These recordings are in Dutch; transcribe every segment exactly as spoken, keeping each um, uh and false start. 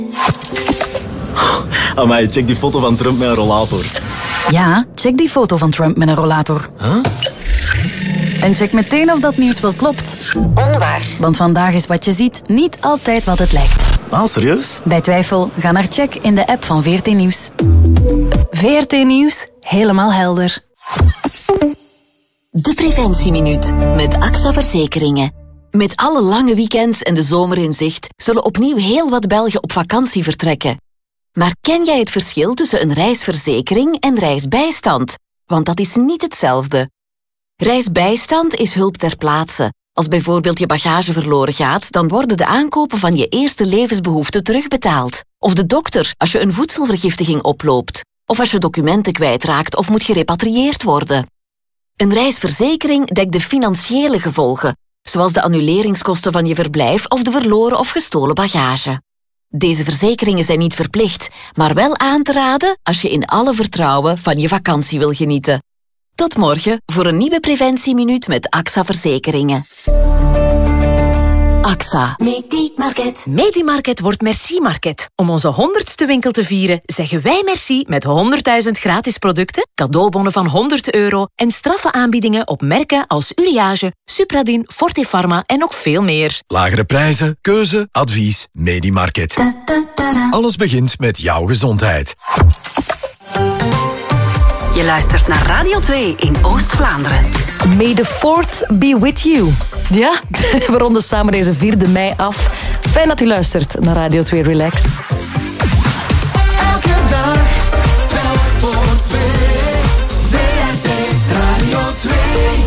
Amai, check die foto van Trump met een rollator. Ja, check die foto van Trump met een rollator. Huh? En check meteen of dat nieuws wel klopt. Onwaar. Want vandaag is wat je ziet niet altijd wat het lijkt. Ah, serieus? Bij twijfel, ga naar Check in de app van V R T Nieuws. V R T Nieuws, helemaal helder. De Preventieminuut met A X A Verzekeringen. Met alle lange weekends en de zomer in zicht zullen opnieuw heel wat Belgen op vakantie vertrekken. Maar ken jij het verschil tussen een reisverzekering en reisbijstand? Want dat is niet hetzelfde. Reisbijstand is hulp ter plaatse. Als bijvoorbeeld je bagage verloren gaat, dan worden de aankopen van je eerste levensbehoeften terugbetaald. Of de dokter als je een voedselvergiftiging oploopt. Of als je documenten kwijtraakt of moet gerepatrieerd worden. Een reisverzekering dekt de financiële gevolgen, zoals de annuleringskosten van je verblijf of de verloren of gestolen bagage. Deze verzekeringen zijn niet verplicht, maar wel aan te raden als je in alle vertrouwen van je vakantie wil genieten. Tot morgen voor een nieuwe Preventieminuut met A X A Verzekeringen. A X A. Medi-Market. Medi-Market wordt Merci-Market. Om onze honderdste winkel te vieren, zeggen wij merci met honderdduizend gratis producten, cadeaubonnen van honderd euro en straffe aanbiedingen op merken als Uriage, Supradin, Fortifarma en nog veel meer. Lagere prijzen, keuze, advies, Medi-Market. Alles begint met jouw gezondheid. Je luistert naar Radio twee in Oost-Vlaanderen. May the fourth be with you. Ja, we ronden samen deze vierde mei af. Fijn dat u luistert naar Radio twee Relax. Elke dag telt voor twee. V R T Radio twee.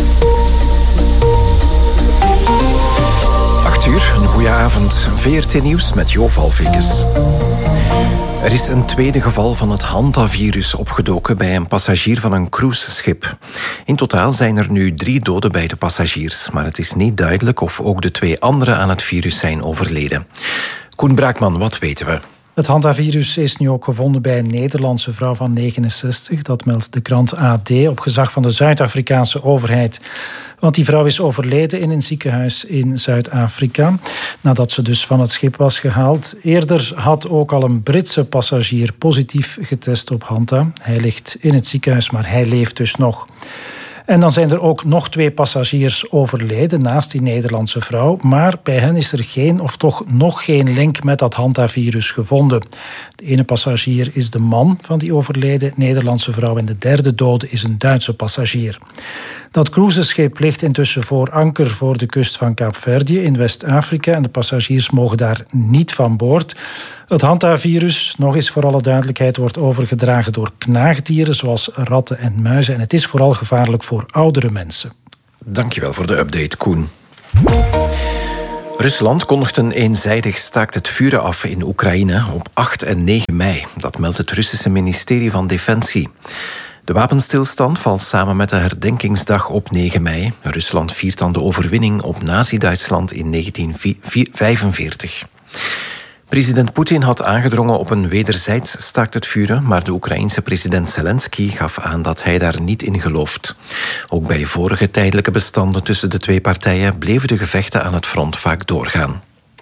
acht uur, een goeie avond. V R T Nieuws met Jo Valvikes. Er is een tweede geval van het hantavirus opgedoken bij een passagier van een cruiseschip. In totaal zijn er nu drie doden bij de passagiers, maar het is niet duidelijk of ook de twee anderen aan het virus zijn overleden. Koen Braakman, wat weten we? Het hantavirus is nu ook gevonden bij een Nederlandse vrouw van negenenzestig. Dat meldt de krant A D op gezag van de Zuid-Afrikaanse overheid. Want die vrouw is overleden in een ziekenhuis in Zuid-Afrika, nadat ze dus van het schip was gehaald. Eerder had ook al een Britse passagier positief getest op hanta. Hij ligt in het ziekenhuis, maar hij leeft dus nog. En dan zijn er ook nog twee passagiers overleden naast die Nederlandse vrouw. Maar bij hen is er geen, of toch nog geen link met dat hantavirus gevonden. De ene passagier is de man van die overleden Nederlandse vrouw en de derde dode is een Duitse passagier. Dat cruiseschip ligt intussen voor anker voor de kust van Kaapverdië in West-Afrika en de passagiers mogen daar niet van boord. Het hantavirus, nog eens voor alle duidelijkheid, wordt overgedragen door knaagdieren zoals ratten en muizen en het is vooral gevaarlijk voor oudere mensen. Dankjewel voor de update, Koen. Rusland kondigt een eenzijdig staakt het vuren af in Oekraïne op acht en negen mei. Dat meldt het Russische ministerie van Defensie. De wapenstilstand valt samen met de herdenkingsdag op negen mei. Rusland viert dan de overwinning op Nazi-Duitsland in negentien vijfenveertig. President Poetin had aangedrongen op een wederzijds staakt het vuren, maar de Oekraïense president Zelensky gaf aan dat hij daar niet in gelooft. Ook bij vorige tijdelijke bestanden tussen de twee partijen bleven de gevechten aan het front vaak doorgaan.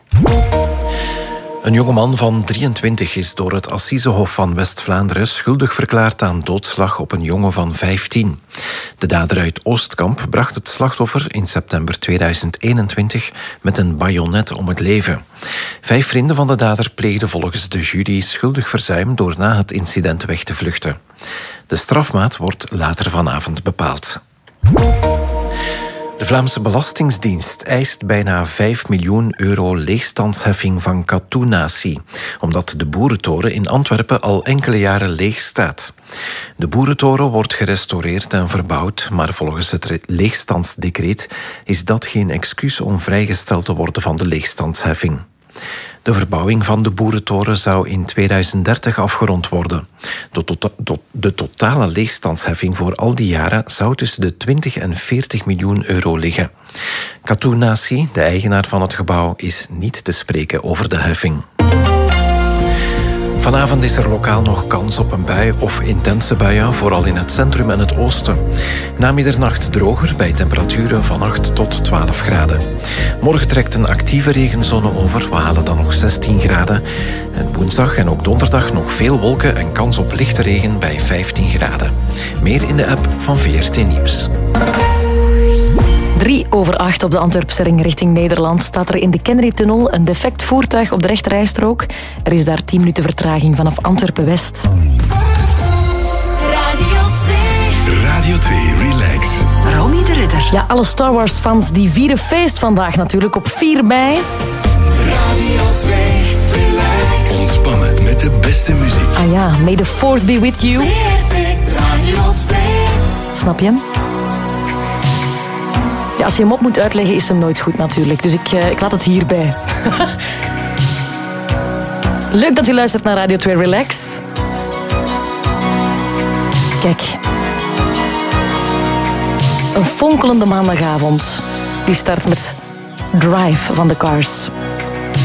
Een jongeman van drieëntwintig is door het Assisehof van West-Vlaanderen schuldig verklaard aan doodslag op een jongen van vijftien. De dader uit Oostkamp bracht het slachtoffer in september tweeduizend eenentwintig met een bajonet om het leven. Vijf vrienden van de dader pleegden volgens de jury schuldig verzuim door na het incident weg te vluchten. De strafmaat wordt later vanavond bepaald. De Vlaamse Belastingdienst eist bijna vijf miljoen euro leegstandsheffing van Katoennatie, omdat de boerentoren in Antwerpen al enkele jaren leeg staat. De boerentoren wordt gerestaureerd en verbouwd, maar volgens het leegstandsdecreet is dat geen excuus om vrijgesteld te worden van de leegstandsheffing. De verbouwing van de boerentoren zou in tweeduizend dertig afgerond worden. De, to- de totale leegstandsheffing voor al die jaren zou tussen de twintig en veertig miljoen euro liggen. Katoennatie, de eigenaar van het gebouw, is niet te spreken over de heffing. Vanavond is er lokaal nog kans op een bui of intense buien, vooral in het centrum en het oosten. Na middernacht droger bij temperaturen van acht tot twaalf graden. Morgen trekt een actieve regenzone over, we halen dan nog zestien graden. En woensdag en ook donderdag nog veel wolken en kans op lichte regen bij vijftien graden. Meer in de app van V R T Nieuws. Drie over acht op de Antwerpse ring richting Nederland staat er in de Kennedy-tunnel een defect voertuig op de rechterrijstrook. Er is daar tien minuten vertraging vanaf Antwerpen-West. Radio twee. Radio twee, relax. Romy de Ridder. Ja, alle Star Wars-fans die vieren feest vandaag natuurlijk op vier mei. Radio twee, relax. Ontspannen met de beste muziek. Ah ja, May the Fourth be with you. V R T Radio twee. Snap je hem? Ja, als je hem op moet uitleggen, is hem nooit goed natuurlijk. Dus ik, uh, ik laat het hierbij. Leuk dat u luistert naar Radio twee Relax. Kijk. Een fonkelende maandagavond. Die start met Drive van The Cars.